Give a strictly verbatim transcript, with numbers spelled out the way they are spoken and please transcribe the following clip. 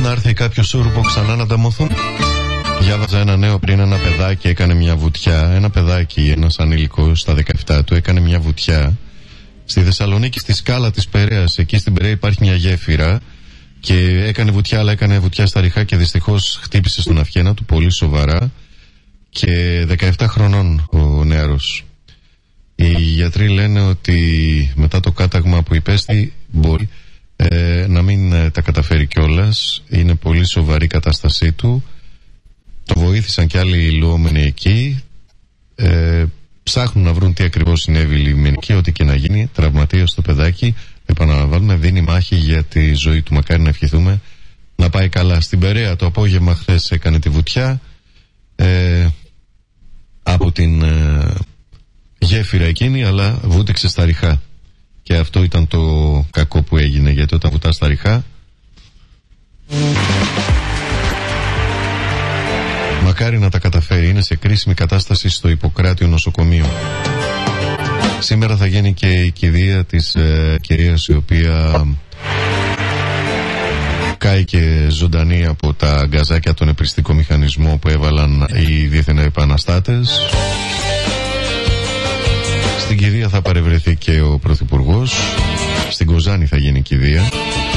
να έρθει κάποιο σούρουπο ξανά να ταμωθούν. Διάβαζα ένα νέο πριν, ένα παιδάκι έκανε μια βουτιά. Ένα παιδάκι, ένας ανήλικος στα δεκαεπτά του, έκανε μια βουτιά στη Θεσσαλονίκη, στη σκάλα της Περαίας. Εκεί στην Περαία υπάρχει μια γέφυρα και έκανε βουτιά, αλλά έκανε βουτιά στα ριχά και δυστυχώς χτύπησε στον αυχένα του πολύ σοβαρά. Και δεκαεπτά χρονών ο νεαρός. Οι γιατροί λένε ότι μετά το κάταγμα που υπέστη μπορεί ε, να μην ε, τα καταφέρει κιόλας. Είναι πολύ σοβαρή η κατάστασή του. Το βοήθησαν κι άλλοι υλουόμενοι εκεί. Ε, ψάχνουν να βρουν τι ακριβώς συνέβη λιμενική. Ό,τι και να γίνει, τραυματίας το παιδάκι. Επαναλαμβάνουμε, δίνει μάχη για τη ζωή του. Μακάρι να ευχηθούμε να πάει καλά. Στην Περαία το απόγευμα χθες έκανε τη βουτιά ε, από την ε, γέφυρα εκείνη, αλλά βούτυξε στα ριχά. Και αυτό ήταν το κακό που έγινε, γιατί όταν βουτά στα ριχά, μακάρι να τα καταφέρει. Είναι σε κρίσιμη κατάσταση στο Ιπποκράτιο νοσοκομείο. Σήμερα θα γίνει και η κηδεία της ε, κυρίας, η οποία κάηκε ζωντανή από τα γκαζάκια, τον επριστικό μηχανισμό που έβαλαν οι δίθεν επαναστάτες. Στην κηδεία θα παρευρεθεί και ο Πρωθυπουργός. Στην Κοζάνη θα γίνει η κηδεία.